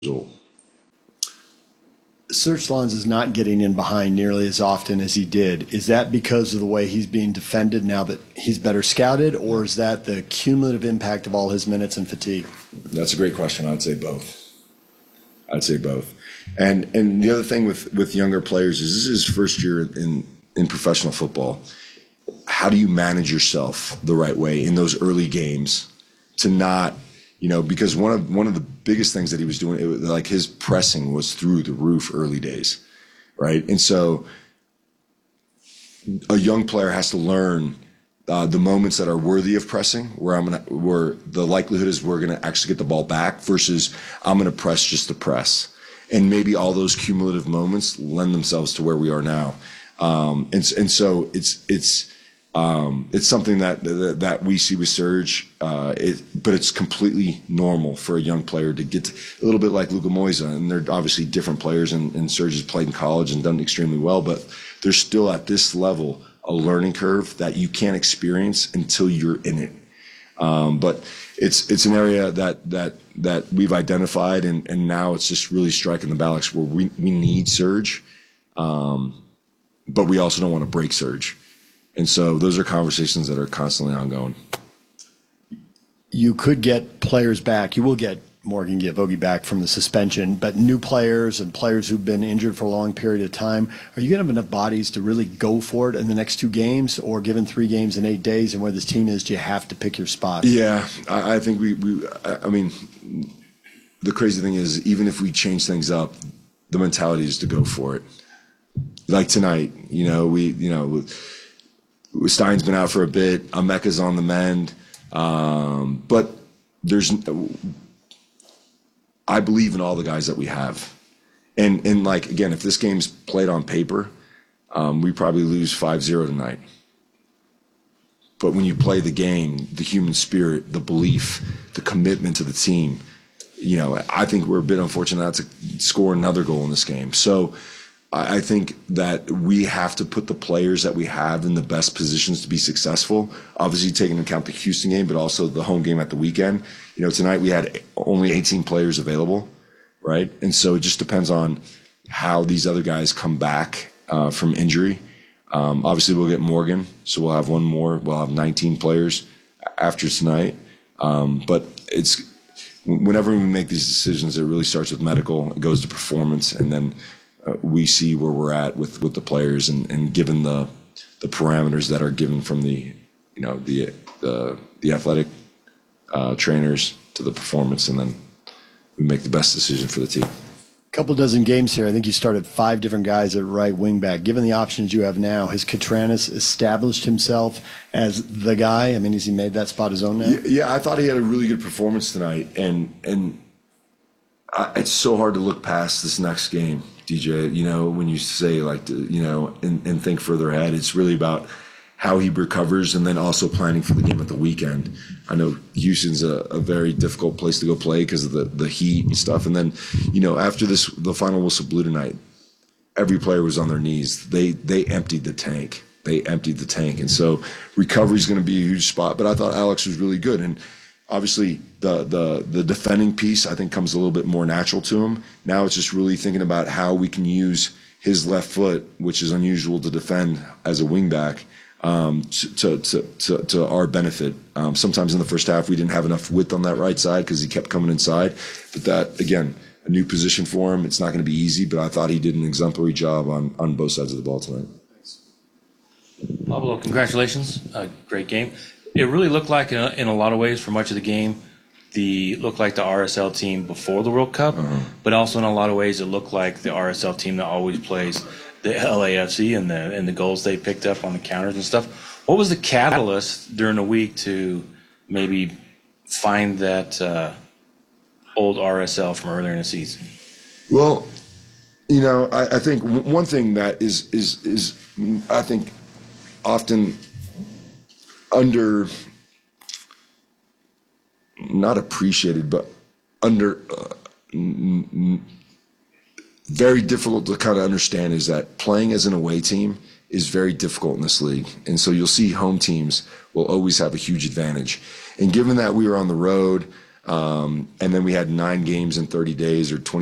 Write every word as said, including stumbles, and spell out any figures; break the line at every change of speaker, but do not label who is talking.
old.
Serge Slons is not getting in behind nearly as often as he did. Is that because of the way he's being defended now that he's better scouted, or is that the cumulative impact of all his minutes and fatigue?
That's a great question. I'd say both. I'd say both. And and the other thing with, with younger players is this is his first year in, in professional football. How do you manage yourself the right way in those early games to not, you know, because one of one of the biggest things that he was doing, it was like his pressing was through the roof early days, right? And so a young player has to learn uh, the moments that are worthy of pressing, where I'm gonna, where the likelihood is we're gonna actually get the ball back versus I'm gonna press just to press, and maybe all those cumulative moments lend themselves to where we are now, um, and and so it's it's. Um, it's something that, that that we see with Serge, uh, it, but it's completely normal for a young player to get to, a little bit like Luka Moisa, and they're obviously different players, and, and Serge has played in college and done extremely well, but there's still at this level a learning curve that you can't experience until you're in it. Um, but it's it's an area that that that we've identified, and, and now it's just really striking the balance where we, we need Serge, um, but we also don't want to break Serge. And so those are conversations that are constantly ongoing.
You could get players back. You will get Morgan Giavogi back from the suspension, but new players and players who've been injured for a long period of time, are you going to have enough bodies to really go for it in the next two games, or given three games in eight days and where this team is, do you have to pick your spot?
Yeah, I, I think we, we, I mean, the crazy thing is, even if we change things up, the mentality is to go for it. Like tonight, you know, we, you know, Stein's been out for a bit. Emeka's on the mend. Um, but there's, I believe in all the guys that we have. And, and like, again, if this game's played on paper, um, we probably lose five zero tonight. But when you play the game, the human spirit, the belief, the commitment to the team, you know, I think we're a bit unfortunate not to score another goal in this game. So I think that we have to put the players that we have in the best positions to be successful, obviously taking into account the Houston game, but also the home game at the weekend. You know, tonight we had only eighteen players available, right? And so it just depends on how these other guys come back uh, from injury. Um, obviously, we'll get Morgan, so we'll have one more. We'll have nineteen players after tonight. Um, but it's whenever we make these decisions, it really starts with medical, it goes to performance, and then Uh, we see where we're at with, with the players, and, and given the the parameters that are given from the you know the the, the athletic uh, trainers to the performance, and then we make the best decision for the team.
A couple dozen games here. I think you started five different guys at right wing back. Given the options you have now, has Catranis established himself as the guy? I mean, has he made that spot his own now?
Yeah, yeah, I thought he had a really good performance tonight, and and I, it's so hard to look past this next game. D J, you know, when you say like, to, you know, and, and think further ahead, it's really about how he recovers and then also planning for the game at the weekend. I know Houston's a, a very difficult place to go play because of the, the heat and stuff. And then, you know, after this, the final whistle blew tonight, every player was on their knees. They, they emptied the tank. They emptied the tank. And so recovery is going to be a huge spot. But I thought Alex was really good. And obviously, the, the the defending piece, I think, comes a little bit more natural to him. Now it's just really thinking about how we can use his left foot, which is unusual to defend as a wingback, um, to, to, to, to our benefit. Um, sometimes in the first half, we didn't have enough width on that right side because he kept coming inside. But that, again, a new position for him. It's not going to be easy, but I thought he did an exemplary job on, on both sides of the ball tonight.
Pablo, congratulations. Uh, great game. It really looked like, in a, in a lot of ways, for much of the game, the looked like the R S L team before the World Cup, uh-huh. but also in a lot of ways it looked like the R S L team that always plays the L A F C and the and the goals they picked up on the counters and stuff. What was the catalyst during the week to maybe find that uh, old R S L from earlier in the season?
Well, you know, I, I think one thing that is is is I think often under not appreciated, but under uh, n- n- very difficult to kind of understand is that playing as an away team is very difficult in this league. And so you'll see home teams will always have a huge advantage. And given that we were on the road, Um, and then we had nine games in thirty days or twenty